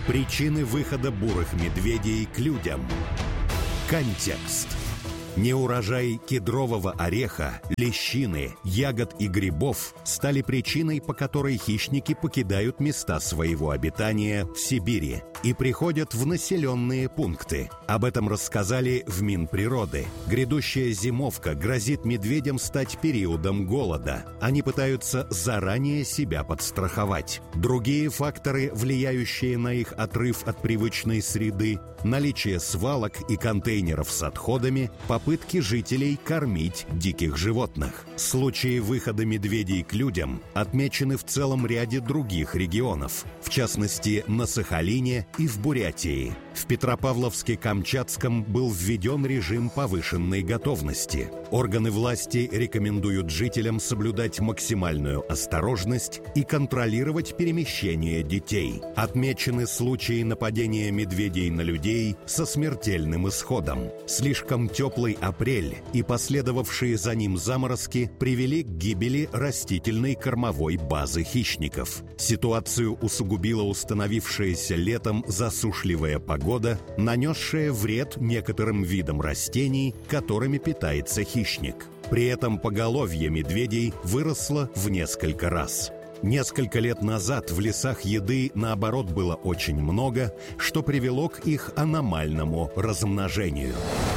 Причины выхода бурых медведей к людям. Контекст. Неурожай кедрового ореха, лещины, ягод и грибов стали причиной, по которой хищники покидают места своего обитания в Сибири и приходят в населенные пункты. Об этом рассказали в Минприроды. Грядущая зимовка грозит медведям стать периодом голода. Они пытаются заранее себя подстраховать. Другие факторы, влияющие на их отрыв от привычной среды, наличие свалок и контейнеров с отходами, попытки жителей кормить диких животных. Случаи выхода медведей к людям отмечены в целом ряде других регионов, в частности, на Сахалине и в Бурятии. В Петропавловске-Камчатском был введен режим повышенной готовности. Органы власти рекомендуют жителям соблюдать максимальную осторожность и контролировать перемещение детей. Отмечены случаи нападения медведей на людей со смертельным исходом. Слишком теплый апрель и последовавшие за ним заморозки привели к гибели растительной кормовой базы хищников. Ситуацию усугубила установившаяся летом засушливая погода, нанесшая вред некоторым видам растений, которыми питается хищник. При этом поголовье медведей выросло в несколько раз. Несколько лет назад в лесах еды, наоборот, было очень много, что привело к их аномальному размножению.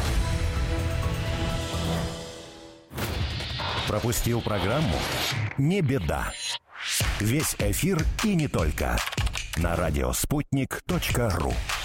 Пропустил программу? Не беда. Весь эфир и не только на радиоспутник.ру.